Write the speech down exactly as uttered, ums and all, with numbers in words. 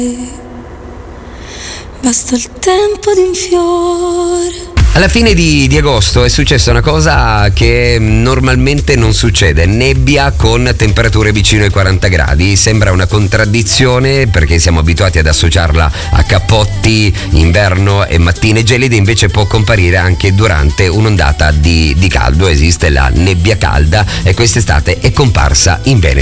Basta il tempo di un fiore. Alla fine di, di agosto è successa una cosa che normalmente non succede: nebbia con temperature vicino ai quaranta gradi. Sembra una contraddizione perché siamo abituati ad associarla a cappotti, inverno e mattine gelide, invece può comparire anche durante un'ondata di, di caldo. Esiste la nebbia calda e quest'estate è comparsa in Veneto.